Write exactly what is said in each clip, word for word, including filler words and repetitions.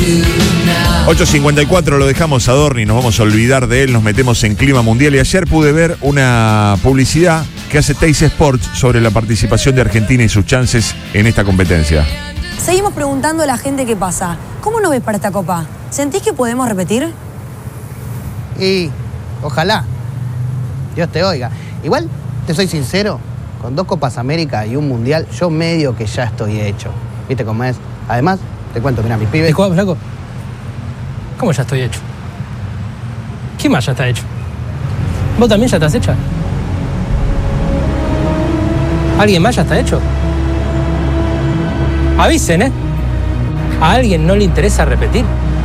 ocho cincuenta y cuatro, lo dejamos a Dorni, nos vamos a olvidar de él, nos metemos en clima mundial. Y ayer pude ver una publicidad que hace Teis Sports sobre la participación de Argentina y sus chances en esta competencia. Seguimos preguntando a la gente qué pasa. ¿Cómo nos ves para esta copa? ¿Sentís que podemos repetir? Y ojalá. Dios te oiga. Igual, te soy sincero, con dos Copas América y un Mundial, yo medio que ya estoy hecho. ¿Viste cómo es? Además, te cuento, mirá, mis pibes... Disculpa, flaco. ¿Cómo ya estoy hecho? ¿Quién más ya está hecho? ¿Vos también ya estás hecha? ¿Alguien más ya está hecho? Avisen, ¿eh? ¿A alguien no le interesa repetir?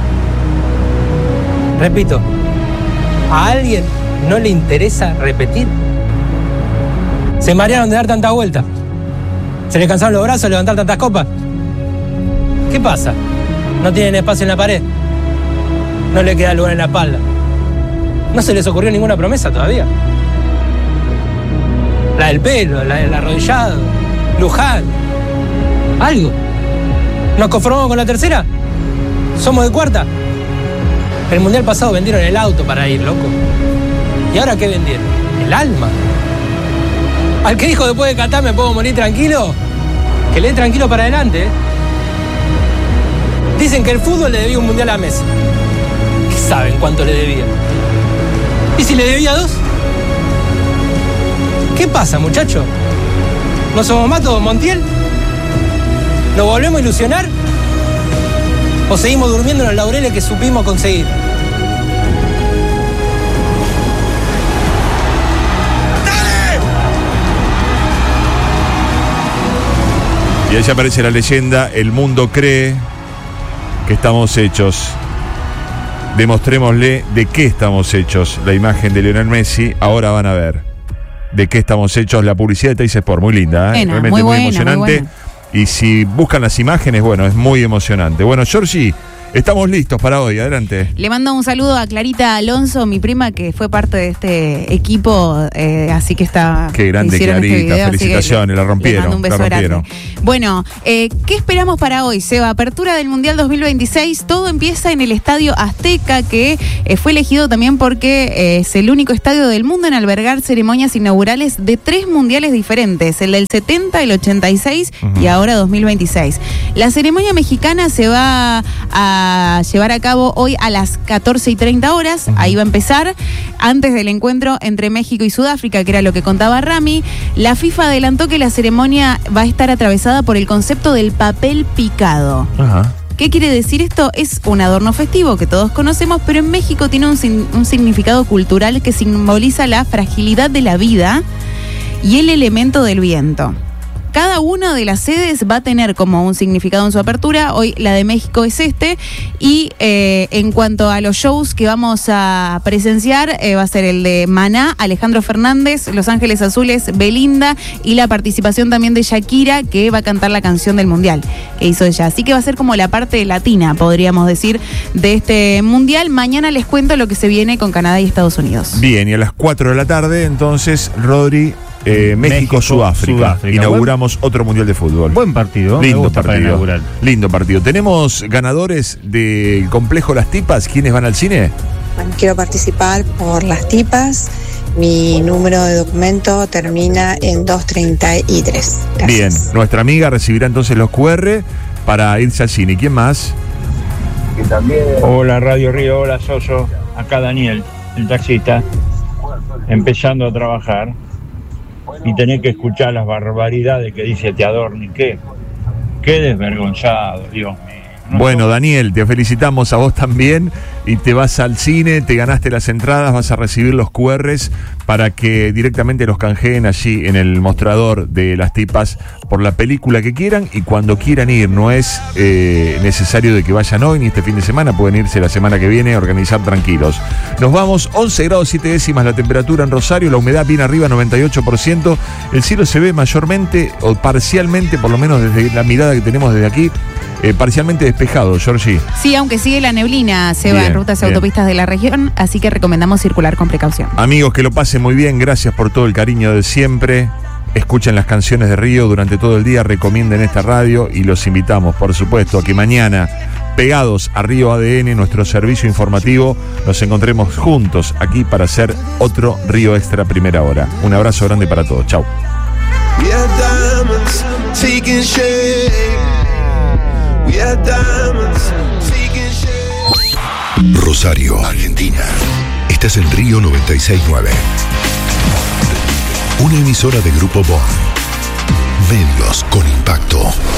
Repito, ¿a alguien no le interesa repetir? ¿Se marearon de dar tanta vuelta? ¿Se les cansaron los brazos de levantar tantas copas? ¿Qué pasa? ¿No tienen espacio en la pared? ¿No le queda lugar en la espalda? ¿No se les ocurrió ninguna promesa todavía? La del pelo, la del arrodillado, Luján. ¿Algo? ¿Nos conformamos con la tercera? ¿Somos de cuarta? El mundial pasado vendieron el auto para ir, loco. ¿Y ahora qué vendieron? El alma. Al que dijo después de Qatar me puedo morir tranquilo, que le dé tranquilo para adelante, ¿eh? Dicen que el fútbol le debía un mundial a Messi. ¿Qué saben cuánto le debía? ¿Y si le debía dos? ¿Qué pasa, muchacho? ¿No somos más todos Montiel? ¿Nos volvemos a ilusionar? ¿O seguimos durmiendo en los laureles que supimos conseguir? Y ahí aparece la leyenda: el mundo cree que estamos hechos. Demostrémosle de qué estamos hechos. La imagen de Lionel Messi, ahora van a ver de qué estamos hechos. La publicidad de Teis Sport, muy linda, ¿eh? Buena, Realmente muy, muy, buena, emocionante. muy buena. Y si buscan las imágenes, bueno, es muy emocionante. Bueno, Georgie, estamos listos para hoy, adelante. Le mando un saludo a Clarita Alonso, mi prima, que fue parte de este equipo, eh, así que está... Qué grande hicieron Clarita, este video, felicitaciones, le, la rompieron, le mando un beso la rompieron. grande. Bueno, eh, ¿qué esperamos para hoy, Seba? Apertura del Mundial dos mil veintiséis, todo empieza en el Estadio Azteca, que eh, fue elegido también porque eh, es el único estadio del mundo en albergar ceremonias inaugurales de tres mundiales diferentes, el del setenta, el ochenta y seis uh-huh. y ahora dos mil veintiséis. La ceremonia mexicana se va a llevar a cabo hoy a las catorce y treinta horas, uh-huh. ahí va a empezar, antes del encuentro entre México y Sudáfrica, que era lo que contaba Rami. La FIFA adelantó que la ceremonia va a estar atravesada por el concepto del papel picado. Ajá. ¿Qué quiere decir esto? Es un adorno festivo que todos conocemos, pero en México tiene un, un significado cultural que simboliza la fragilidad de la vida y el elemento del viento. Cada una de las sedes va a tener como un significado en su apertura. Hoy la de México es este. Y eh, en cuanto a los shows que vamos a presenciar, eh, va a ser el de Maná, Alejandro Fernández, Los Ángeles Azules, Belinda, y la participación también de Shakira, que va a cantar la canción del Mundial que hizo ella. Así que va a ser como la parte latina, podríamos decir, de este Mundial. Mañana les cuento lo que se viene con Canadá y Estados Unidos. Bien, y a las cuatro de la tarde, entonces, Rodri... Eh, México, Sudáfrica. Sudáfrica. Inauguramos buen, otro mundial de fútbol. Buen partido. Lindo partido. Lindo partido. ¿Tenemos ganadores del complejo Las Tipas? ¿Quiénes van al cine? Bueno, quiero participar por Las Tipas. Mi número de documento termina en doscientos treinta y tres. Gracias. Bien, nuestra amiga recibirá entonces los cu erre para irse al cine. ¿Quién más? Hola Radio Río, hola Soso. Acá Daniel, el taxista, empezando a trabajar. Y tener que escuchar las barbaridades que dice Teadorni. Qué, qué desvergonzado, Dios mío. No bueno, Daniel, te felicitamos a vos también. Y te vas al cine, te ganaste las entradas, vas a recibir los cu erres para que directamente los canjeen allí en el mostrador de Las Tipas por la película que quieran y cuando quieran ir. No es eh, necesario de que vayan hoy ni este fin de semana, pueden irse la semana que viene a organizar tranquilos. Nos vamos, once grados siete décimas la temperatura en Rosario, la humedad bien arriba, noventa y ocho por ciento. El cielo se ve mayormente o parcialmente, por lo menos desde la mirada que tenemos desde aquí, eh, parcialmente despejado, Georgie. Sí, aunque sigue la neblina, se va en rutas y autopistas de la región, así que recomendamos circular con precaución. Amigos, que lo pasen muy bien, gracias por todo el cariño de siempre. Escuchen las canciones de Río durante todo el día, recomienden esta radio y los invitamos, por supuesto, a que mañana pegados a Río A D N, nuestro servicio informativo. Nos encontremos juntos aquí para hacer otro Río Extra primera hora. Un abrazo grande para todos. Chau. Rosario, Argentina. Estás en Río noventa y seis punto nueve. Una emisora de Grupo Bond. Medios con impacto.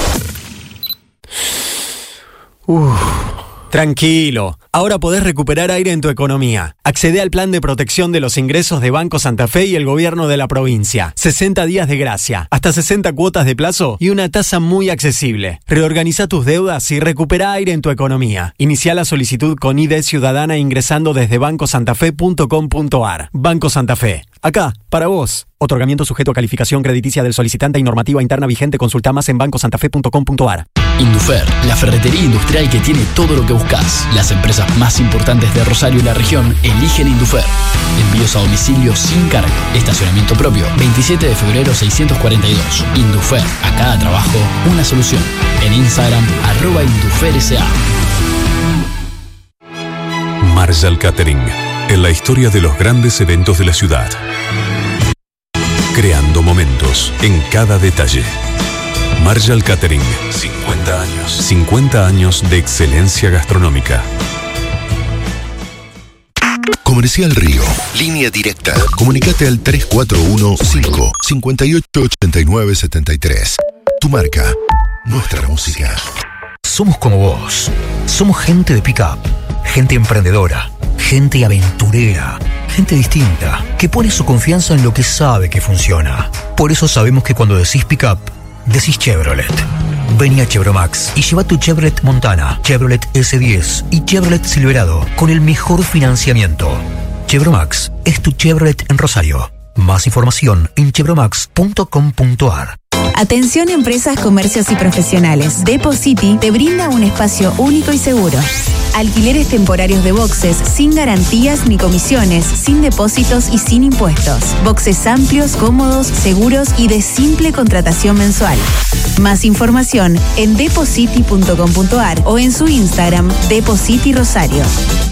Uf, tranquilo. Ahora podés recuperar aire en tu economía. Accede al plan de protección de los ingresos de Banco Santa Fe y el gobierno de la provincia. sesenta días de gracia, hasta sesenta cuotas de plazo y una tasa muy accesible. Reorganiza tus deudas y recupera aire en tu economía. Inicia la solicitud con I D Ciudadana ingresando desde banco santa fe punto com punto a r. Banco Santa Fe. Acá, para vos. Otorgamiento sujeto a calificación crediticia del solicitante y normativa interna vigente. Consulta más en banco santa fe punto com punto a r. Indufer, la ferretería industrial que tiene todo lo que buscas. Las empresas más importantes de Rosario y la región eligen Indufer. Envíos a domicilio sin cargo. Estacionamiento propio. veintisiete de febrero seiscientos cuarenta y dos. Indufer, a cada trabajo una solución. En Instagram, arroba Indufer S A. Marshall Catering, en la historia de los grandes eventos de la ciudad. Creando momentos en cada detalle. Marshall Catering, cincuenta años. cincuenta años de excelencia gastronómica. Comercial Río. Línea directa. Comunicate al tres cuatro uno cinco cinco ocho ocho nueve siete tres. Tu marca. Nuestra música. Somos como vos. Somos gente de pick-up. Gente emprendedora. Gente aventurera. Gente distinta. Que pone su confianza en lo que sabe que funciona. Por eso sabemos que cuando decís pick-up, decís Chevrolet. Vení a Chevromax y lleva tu Chevrolet Montana, Chevrolet ese diez y Chevrolet Silverado con el mejor financiamiento. Chevromax es tu Chevrolet en Rosario. Más información en chevromax punto com punto a r. Atención empresas, comercios y profesionales. Depositi te brinda un espacio único y seguro. Alquileres temporarios de boxes sin garantías ni comisiones, sin depósitos y sin impuestos. Boxes amplios, cómodos, seguros y de simple contratación mensual. Más información en depositi punto com punto a r o en su Instagram Depositi Rosario.